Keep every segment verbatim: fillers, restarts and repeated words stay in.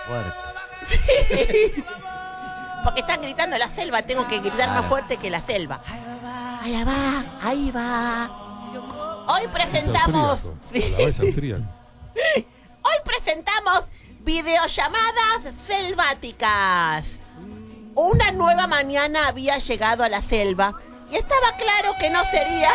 fuerte. Sí. Porque están gritando la selva, tengo que gritar más fuerte que la selva. Ahí va, ahí va. Hoy presentamos... Hoy presentamos videollamadas selváticas. Una nueva mañana había llegado a la selva y estaba claro que no sería...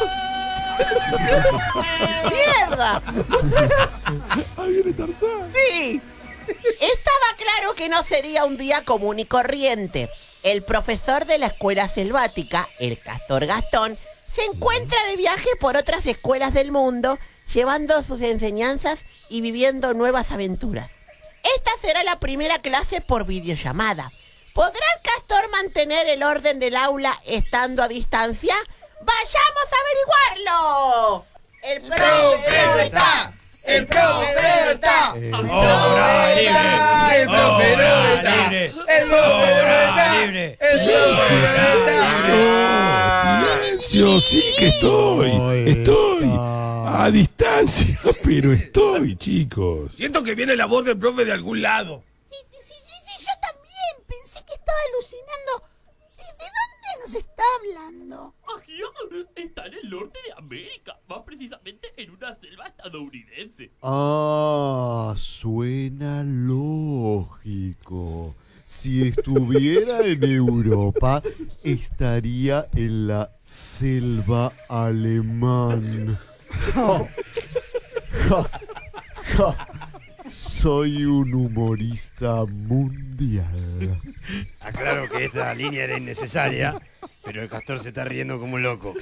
¡Mierda! Ahí viene Tarzán. Sí. Estaba claro que no sería un día común y corriente. El profesor de la escuela selvática, el Castor Gastón, se encuentra de viaje por otras escuelas del mundo, llevando sus enseñanzas y viviendo nuevas aventuras. Esta será la primera clase por videollamada. ¿Podrá el Castor mantener el orden del aula estando a distancia? ¡Vayamos a averiguarlo! ¡El profe no está! ¡El profe no está! Eh, ¡El ¡Hora libre! el profe no ¡Hora está! libre! ¡El profe no está! libre! ¡El profe no está! Silencio, sí que estoy. No Estoy está. a distancia, pero estoy, chicos. Siento que viene la voz del profe de algún lado. Sí, sí, sí, sí, sí, yo también pensé que estaba alucinando. ¿De dónde nos está hablando? Está en el norte de América, más precisamente en una selva estadounidense. Ah, suena lógico. Si estuviera en Europa, estaría en la selva alemán. Ja, ja, ja. Soy un humorista mundial. Aclaro que esta línea era innecesaria, pero el Castor se está riendo como un loco.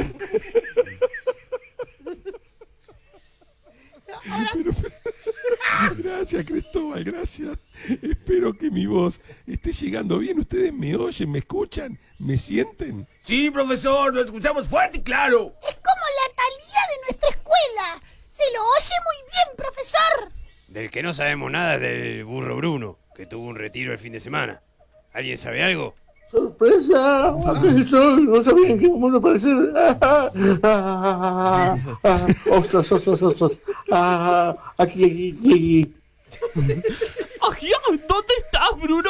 Pero, gracias, Cristóbal, gracias. Espero que mi voz esté llegando bien. ¿Ustedes me oyen, me escuchan, me sienten? Sí, profesor, lo escuchamos fuerte y claro. Es como la Thalía de nuestra escuela. Se lo oye muy bien, profesor. Del que no sabemos nada es del burro Bruno, que tuvo un retiro el fin de semana. ¿Alguien sabe algo? ¡Sorpresa! ¡Aquí soy! No sabía en qué mundo aparecer. ¡Ah, ah, ah, ah! ¡Ostras, ostras, ostras! ¡Ah, aquí, aquí, aquí! ¡Ají! ¿Dónde estás, Bruno?